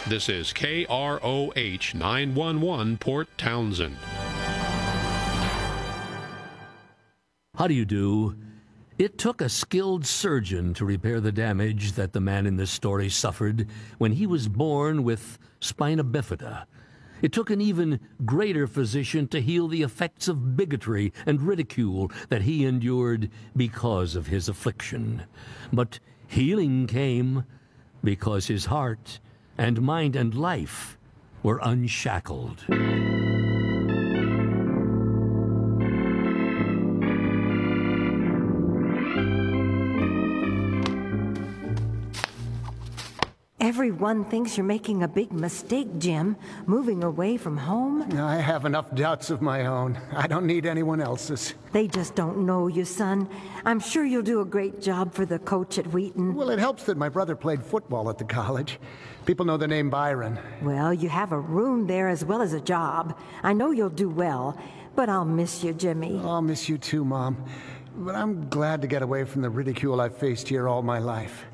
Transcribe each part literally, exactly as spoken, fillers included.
This is K R O H nine one one Port Townsend. How do you do? It took a skilled surgeon to repair the damage that the man in this story suffered when he was born with spina bifida. It took an even greater physician to heal the effects of bigotry and ridicule that he endured because of his affliction. But healing came because his heart and mind and life were unshackled. Everyone thinks you're making a big mistake, Jim, moving away from home. I have enough doubts of my own. I don't need anyone else's. They just don't know you, son. I'm sure you'll do a great job for the coach at Wheaton. Well, it helps that my brother played football at the college. People know the name Byron. Well, you have a room there as well as a job. I know you'll do well, but I'll miss you, Jimmy. I'll miss you too, Mom. But I'm glad to get away from the ridicule I've faced here all my life.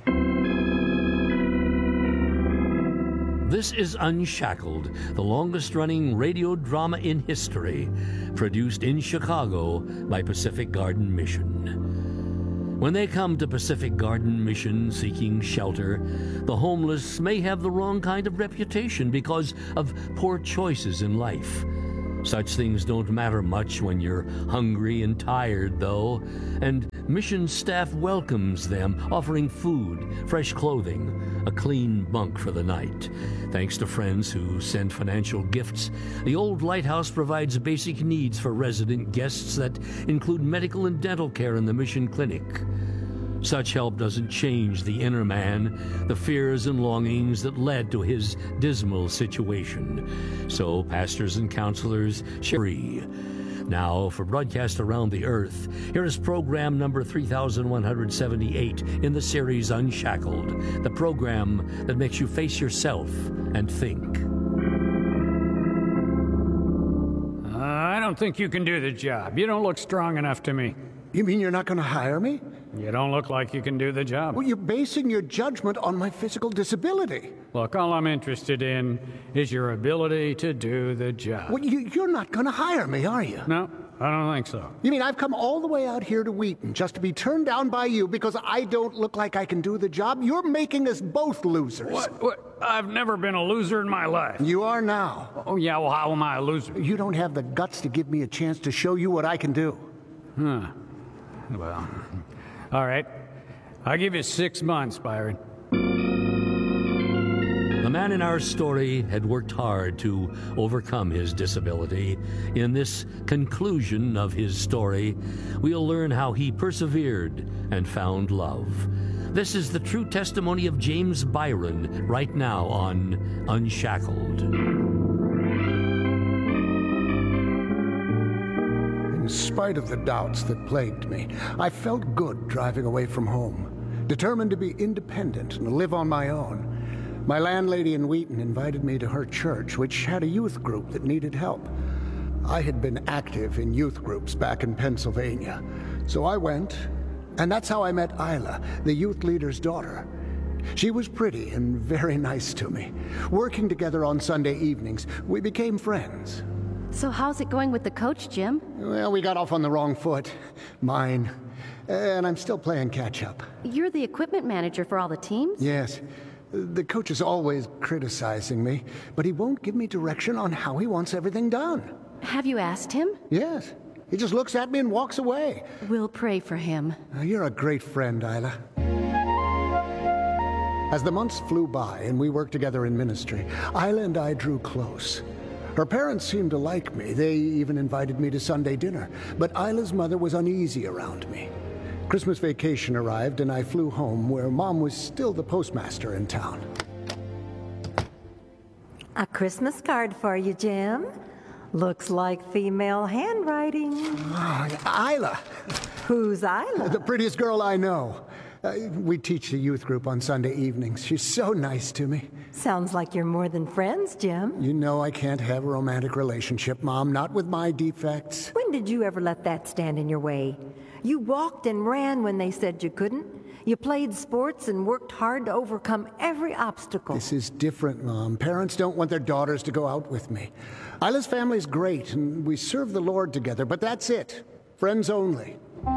This is Unshackled, the longest-running radio drama in history, produced in Chicago by Pacific Garden Mission. When they come to Pacific Garden Mission seeking shelter, the homeless may have the wrong kind of reputation because of poor choices in life. Such things don't matter much when you're hungry and tired, though, and mission staff welcomes them, offering food, fresh clothing, a clean bunk for the night. Thanks to friends who send financial gifts, the old lighthouse provides basic needs for resident guests that include medical and dental care in the mission clinic. Such help doesn't change the inner man, the fears and longings that led to his dismal situation. So pastors and counselors share free. Now, for broadcast around the earth, here is program number three thousand one hundred seventy-eight in the series Unshackled, the program that makes you face yourself and think. Uh, I don't think you can do the job. You don't look strong enough to me. You mean you're not going to hire me? You don't look like you can do the job. Well, you're basing your judgment on my physical disability. Look, all I'm interested in is your ability to do the job. Well, you, you're not going to hire me, are you? No, I don't think so. You mean I've come all the way out here to Wheaton just to be turned down by you because I don't look like I can do the job? You're making us both losers. What? What? I've never been a loser in my life. You are now. Oh, yeah, well, how am I a loser? You don't have the guts to give me a chance to show you what I can do. Huh. Well, all right. I'll give you six months, Byron. The man in our story had worked hard to overcome his disability. In this conclusion of his story, we'll learn how he persevered and found love. This is the true testimony of James Byron right now on Unshackled. In spite of the doubts that plagued me, I felt good driving away from home, determined to be independent and live on my own. My landlady in Wheaton invited me to her church, which had a youth group that needed help. I had been active in youth groups back in Pennsylvania, so I went, and that's how I met Isla, the youth leader's daughter. She was pretty and very nice to me. Working together on Sunday evenings, we became friends. So how's it going with the coach, Jim? Well, we got off on the wrong foot. Mine. And I'm still playing catch-up. You're the equipment manager for all the teams? Yes. The coach is always criticizing me, but he won't give me direction on how he wants everything done. Have you asked him? Yes. He just looks at me and walks away. We'll pray for him. You're a great friend, Isla. As the months flew by and we worked together in ministry, Isla and I drew close. Her parents seemed to like me. They even invited me to Sunday dinner. But Isla's mother was uneasy around me. Christmas vacation arrived and I flew home where Mom was still the postmaster in town. A Christmas card for you, Jim. Looks like female handwriting. Oh, Isla. Who's Isla? The prettiest girl I know. Uh, we teach the youth group on Sunday evenings. She's so nice to me. Sounds like you're more than friends, Jim. You know I can't have a romantic relationship, Mom, not with my defects. When did you ever let that stand in your way? You walked and ran when they said you couldn't. You played sports and worked hard to overcome every obstacle. This is different, Mom. Parents don't want their daughters to go out with me. Isla's family's great, and we serve the Lord together, but that's it. Friends only.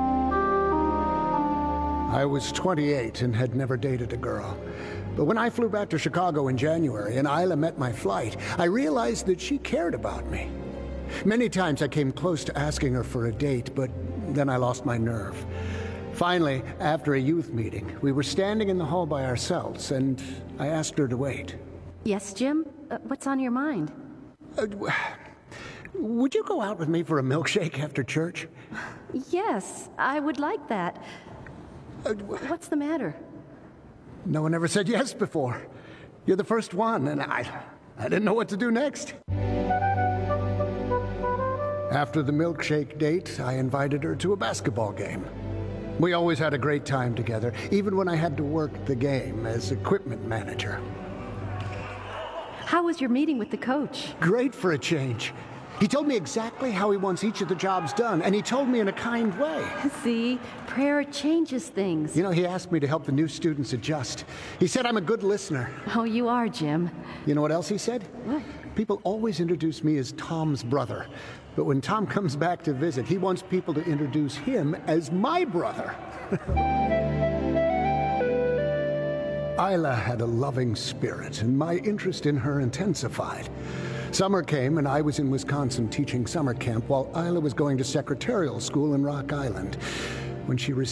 I was twenty-eight and had never dated a girl. But when I flew back to Chicago in January and Isla met my flight, I realized that she cared about me. Many times I came close to asking her for a date, but then I lost my nerve. Finally, after a youth meeting, we were standing in the hall by ourselves, and I asked her to wait. Yes, Jim? Uh, what's on your mind? Uh, would you go out with me for a milkshake after church? Yes, I would like that. Uh, What's the matter? No one ever said yes before. You're the first one, and I, I didn't know what to do next. After the milkshake date, I invited her to a basketball game. We always had a great time together, even when I had to work the game as equipment manager. How was your meeting with the coach? Great for a change. He told me exactly how he wants each of the jobs done, and he told me in a kind way. See, prayer changes things. You know, he asked me to help the new students adjust. He said I'm a good listener. Oh, you are, Jim. You know what else he said? What? People always introduce me as Tom's brother. But when Tom comes back to visit, he wants people to introduce him as my brother. Isla had a loving spirit, and my interest in her intensified. Summer came, and I was in Wisconsin teaching summer camp while Isla was going to secretarial school in Rock Island. When she received